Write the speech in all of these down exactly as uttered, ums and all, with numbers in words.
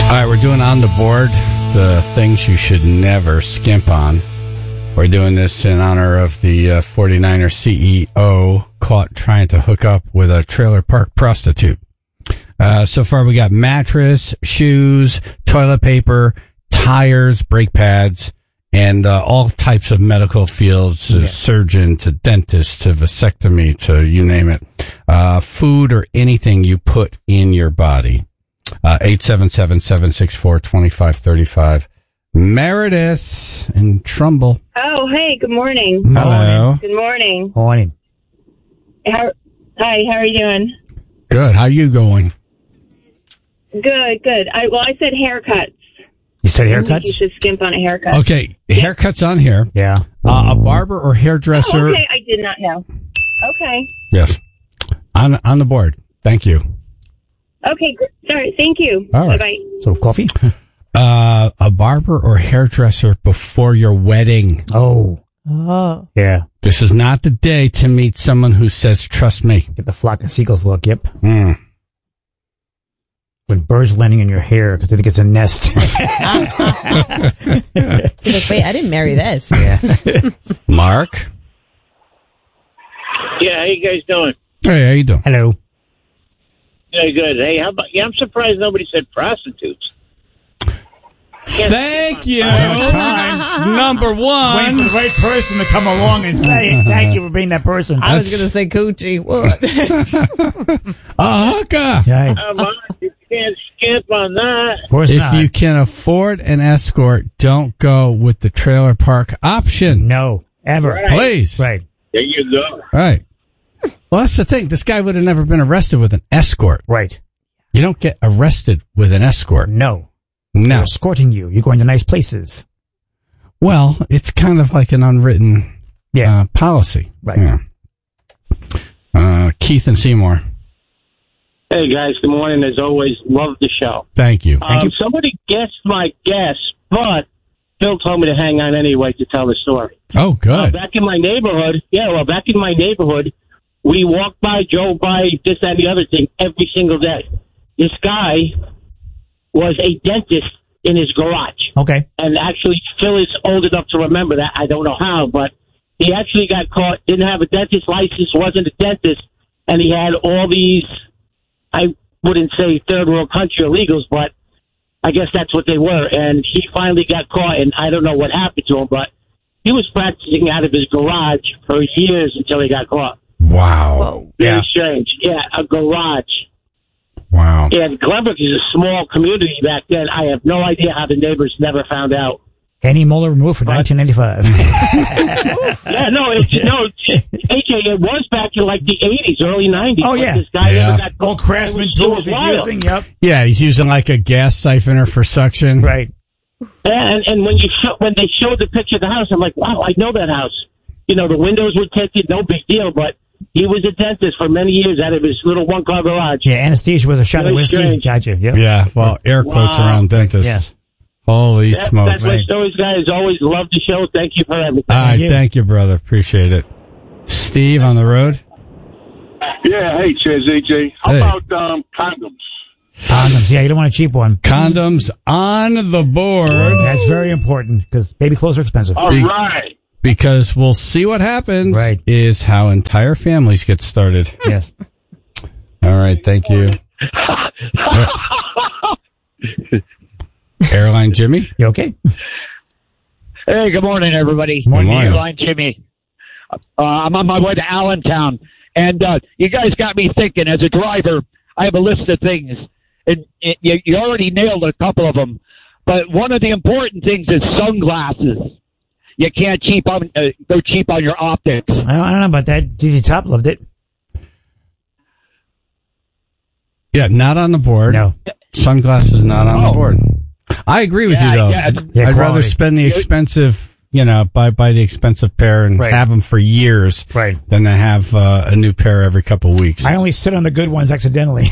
All right, we're doing on the board the things you should never skimp on. We're doing this in honor of the uh, forty-niner C E O caught trying to hook up with a trailer park prostitute. Uh, so far we got mattress, shoes, toilet paper, tires, brake pads, and uh, all types of medical fields, uh, yeah. surgeon to dentist to vasectomy to you name it. Uh, food or anything you put in your body. Uh, eight seven seven, seven six four, two five three five. Meredith in Trumbull. Oh, hey, good morning. Hello. Good morning. Morning. How, hi, how are you doing? Good. How you going? Good, good. I Well, I said haircuts. You said I think haircuts? you should skimp on a haircut. Okay, haircuts on here. Yeah. Uh, a barber or hairdresser. Oh, okay, I did not know. Okay. Yes. On on the board. Thank you. Okay, gr- sorry, thank you. All right. Bye-bye. So, coffee? Uh, a barber or hairdresser before your wedding. Oh. Oh. Yeah. This is not the day to meet someone who says, trust me. Get the flock of seagulls look, yep. Mm. When birds landing in your hair because they think it's a nest. Like, wait, I didn't marry this. Yeah. Mark? Yeah, how you guys doing? Hey, how you doing? Hello. Yeah, good. Hey, how about? Yeah, I'm surprised nobody said prostitutes. Thank you. Time. Number Waiting one. for the right person to come along and say, thank you for being that person. I was going to say coochie. What? A hooker. Yeah. Come on, you can't skip on that. Of course If not. you can afford an escort, don't go with the trailer park option. No. Ever. Right. Please. Right. There you go. Right. Well, that's the thing. This guy would have never been arrested with an escort. Right. You don't get arrested with an escort. No. No. They're escorting you. You're going to nice places. Well, it's kind of like an unwritten Yeah. uh, policy. Right. Yeah. Uh, Keith and Seymour. Hey guys, good morning. As always, love the show. Thank you. Thank um, you. Somebody guessed my guess, but Phil told me to hang on anyway to tell the story. Oh, Uh, good. back in my neighborhood, yeah, well, back in my neighborhood, we walked by, drove by, this, that, and the other thing every single day. This guy was a dentist in his garage. Okay. And actually, Phil is old enough to remember that. I don't know how, but he actually got caught, didn't have a dentist license, wasn't a dentist, and he had all these, I wouldn't say third world country illegals, but I guess that's what they were. And he finally got caught, and I don't know what happened to him, but he was practicing out of his garage for years until he got caught. Wow. Whoa. Very Yeah. strange. Yeah, a garage. Wow. And Glenbrook is a small community back then. I have no idea how the neighbors never found out. Any molar removed for nineteen ninety-five. Yeah, no, it's, no, A J, it was back in like the eighties, early nineties. Oh, but yeah. This guy Yeah. never got caught. Old Craftsman It was- tools it was he's wild. using. Yep. Yeah, he's using like a gas siphoner for suction. Right. Yeah, and, and when you show, when they showed the picture of the house, I'm like, wow, I know that house. You know, the windows were tinted, no big deal, but he was a dentist for many years out of his little one-car garage. Yeah, anesthesia was a shot Very of whiskey. strange. Gotcha. Yep. Yeah, well, air quotes Wow. around dentists. Yes. Holy That, smokes. that's my stories, guys. Always love the show. Thank you for everything. All right, Thank you. thank you, brother. Appreciate it. Steve on the road. Yeah, hey, Chaz, A J. How Hey. about um, condoms? Condoms. Yeah, you don't want a cheap one. Condoms on the board That's very important because baby clothes are expensive. All Big- right. because we'll see what happens. Right. Is how entire families get started. Yes. All right, thank you. Airline Jimmy. You okay? Hey, good morning, everybody. Morning. Airline Jimmy. Uh, I'm on my way to Allentown, and uh, you guys got me thinking. As a driver, I have a list of things, and it, you, you already nailed a couple of them. But one of the important things is sunglasses. You can't cheap on uh, go cheap on your optics. I don't, I don't know about that. D Z Top loved it. Yeah, not on the board. No. Sunglasses not on the Oh. board. I agree with Yeah, you though. yeah. Yeah, I'd rather quality. spend the expensive, you know, buy buy the expensive pair and Right. have them for years, Right. than to have uh, a new pair every couple of weeks. I only sit on the good ones accidentally.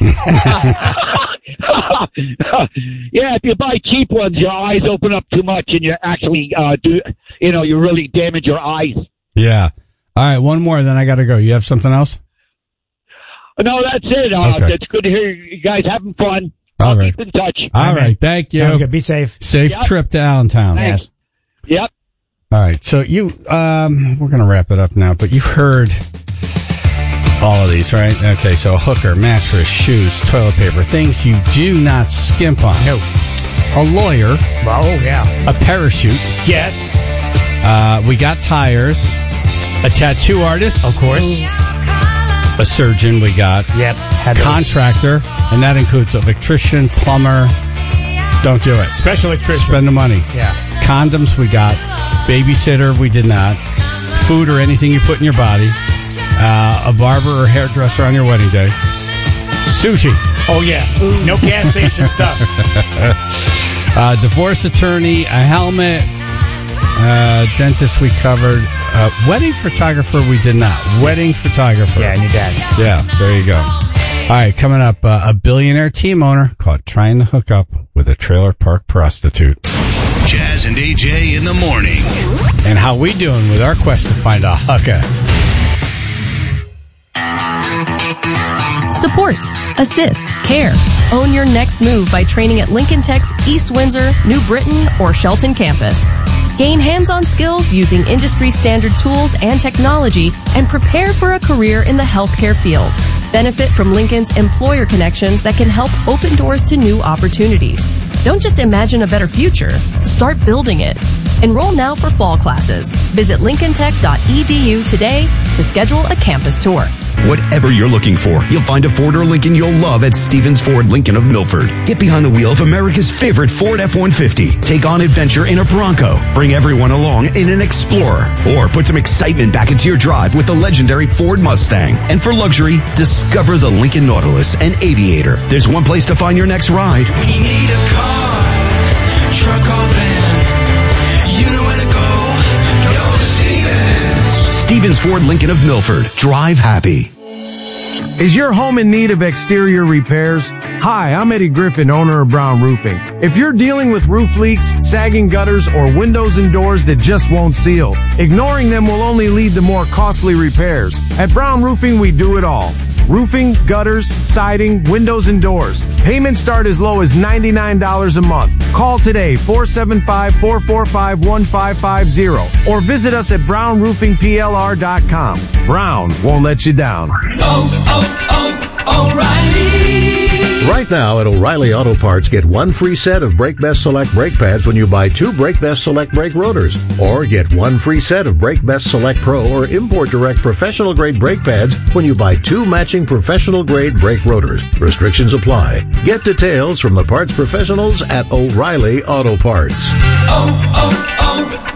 Yeah, if you buy cheap ones, your eyes open up too much, and you actually uh, do, you know, you really damage your eyes. Yeah. All right, one more, then I got to go. You have something else? No, that's it. Uh, Okay. It's good to hear you guys having fun. All I'll right. keep in touch. All right. Thank you. Sounds good. Be safe. Safe Yep. trip to Allentown. Thanks. Yep. All right. So you, um, we're going to wrap it up now, but you heard all of these, right? Okay. So a hooker, mattress, shoes, toilet paper, things you do not skimp on. No. A lawyer, Oh, yeah. a parachute. Yes. Uh, we got tires, a tattoo artist, Of course. a surgeon. We got Yep. Had those. contractor, and that includes electrician, plumber. Don't do it. Special electrician. Spend the money. Yeah. Condoms, we got. Babysitter, we did not. Food or anything you put in your body. Uh, a barber or hairdresser on your wedding day. Sushi. Oh, yeah. No gas station stuff. Uh, divorce attorney, a helmet. Uh, dentist, we covered. Uh, wedding photographer, we did not. Wedding photographer. Yeah, and your dad. Yeah, there you go. All right, coming up, uh, a billionaire team owner caught trying to hook up with a trailer park prostitute. Jazz and A J in the morning. And how we doing with our quest to find a hooker? Support, assist, care. Own your next move by training at Lincoln Tech's East Windsor, New Britain, or Shelton campus. Gain hands-on skills using industry-standard tools and technology and prepare for a career in the healthcare field. Benefit from Lincoln's employer connections that can help open doors to new opportunities. Don't just imagine a better future, start building it. Enroll now for fall classes. Visit lincoln tech dot e d u today to schedule a campus tour. Whatever you're looking for, you'll find a Ford or Lincoln you'll love at Stevens Ford Lincoln of Milford. Get behind the wheel of America's favorite Ford F one fifty. Take on adventure in a Bronco. Bring everyone along in an Explorer. Or put some excitement back into your drive with the legendary Ford Mustang. And for luxury, discover the Lincoln Nautilus and Aviator. There's one place to find your next ride. When you need a car, truck or van, you know where to go. Go to Stevens. Stevens Ford Lincoln of Milford. Drive happy. Is your home in need of exterior repairs? Hi, I'm Eddie Griffin, owner of Brown Roofing. If you're dealing with roof leaks, sagging gutters, or windows and doors that just won't seal, ignoring them will only lead to more costly repairs. At Brown Roofing, we do it all. Roofing, gutters, siding, windows, and doors. Payments start as low as ninety-nine dollars a month. Call today, four seven five, four four five, one five five zero, or visit us at brown roofing p l r dot com. Brown won't let you down. Oh, oh, O'Reilly. Right now at O'Reilly Auto Parts, get one free set of Brake Best Select brake pads when you buy two Brake Best Select brake rotors. Or get one free set of Brake Best Select Pro or Import Direct professional grade brake pads when you buy two matching professional grade brake rotors. Restrictions apply. Get details from the parts professionals at O'Reilly Auto Parts. Oh,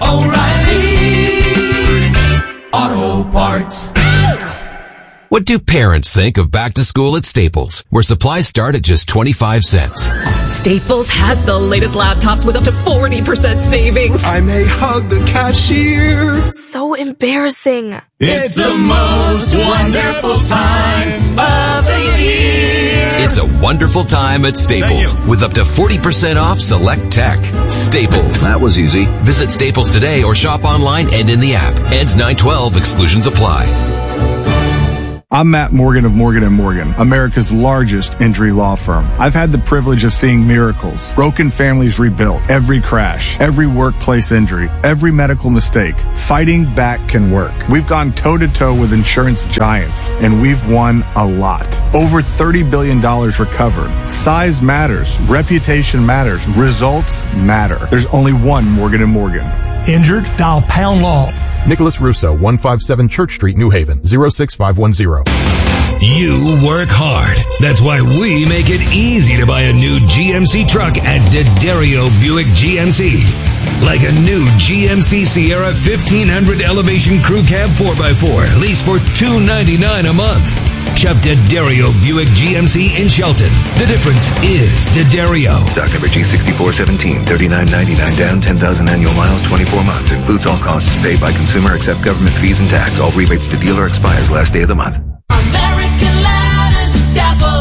oh, oh, O'Reilly. Auto Parts. What do parents think of back to school at Staples, where supplies start at just twenty-five cents? Staples has the latest laptops with up to forty percent savings. I may hug the cashier. So embarrassing. It's the most wonderful time of the year. It's a wonderful time at Staples with up to forty percent off select tech. Staples. That was easy. Visit Staples today or shop online and in the app. Ends nine twelve. Exclusions apply. I'm Matt Morgan of Morgan and Morgan, America's largest injury law firm. I've had the privilege of seeing miracles, broken families rebuilt, every crash, every workplace injury, every medical mistake. Fighting back can work. We've gone toe to toe with insurance giants, and we've won a lot. Over thirty billion dollars recovered. Size matters. Reputation matters. Results matter. There's only one Morgan and Morgan. Injured? Dial Pound Law. Nicholas Russo, one fifty-seven Church Street, New Haven, zero six five one zero. You work hard. That's why we make it easy to buy a new G M C truck at D'Addario Buick G M C. Like a new G M C Sierra fifteen hundred Elevation Crew Cab four by four, leased for two ninety-nine a month. Shop D'Addario Buick G M C in Shelton. The difference is D'Addario. Stock number G sixty-four seventeen, thirty-nine ninety-nine down, ten thousand annual miles, twenty-four months. Includes all costs paid by consumer except government fees and tax. All rebates to dealer expires last day of the month. American Ladders and Scaffolds.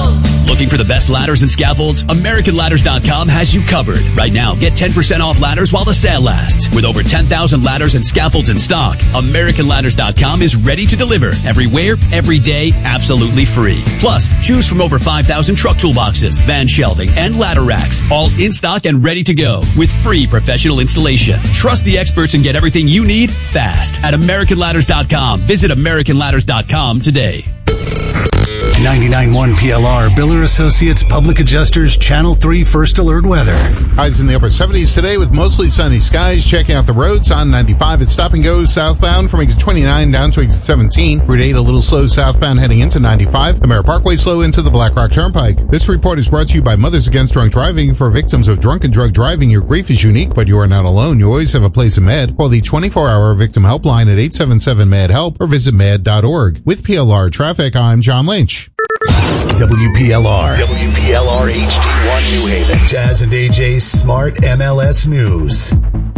Looking for the best ladders and scaffolds? American Ladders dot com has you covered. Right now, get ten percent off ladders while the sale lasts. With over ten thousand ladders and scaffolds in stock, American Ladders dot com is ready to deliver everywhere, every day, absolutely free. Plus, choose from over five thousand truck toolboxes, van shelving, and ladder racks, all in stock and ready to go with free professional installation. Trust the experts and get everything you need fast at American Ladders dot com. Visit American Ladders dot com today. ninety-nine point one P L R, Biller Associates Public Adjusters, Channel three First Alert Weather. Highs in the upper seventies today with mostly sunny skies. Checking out the roads on ninety-five. It's stop and go southbound from exit twenty-nine down to exit seventeen. Route eight a little slow southbound heading into ninety-five. America Parkway slow into the Black Rock Turnpike. This report is brought to you by Mothers Against Drunk Driving. For victims of drunk and drug driving, your grief is unique, but you are not alone. You always have a place in Med. Call the twenty-four hour victim helpline at eight seven seven M A D help or visit med dot org. With P L R Traffic, I'm John Lynch. W P L R. W P L R H D one New Haven. Jazz and A J's Smart M L S News.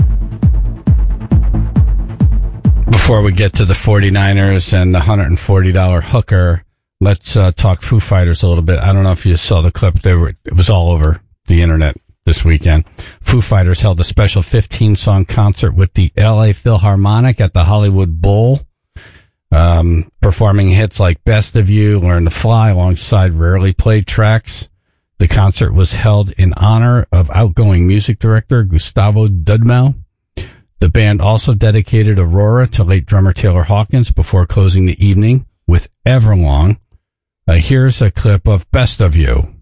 Before we get to the forty-niners and the one hundred forty dollars hooker, let's uh, talk Foo Fighters a little bit. I don't know if you saw the clip. They were, it was all over the internet this weekend. Foo Fighters held a special fifteen song concert with the L A Philharmonic at the Hollywood Bowl. Um, performing hits like Best of You, Learn to Fly alongside rarely played tracks. The concert was held in honor of outgoing music director Gustavo Dudamel. The band also dedicated Aurora to late drummer Taylor Hawkins before closing the evening with Everlong. Uh, here's a clip of Best of You.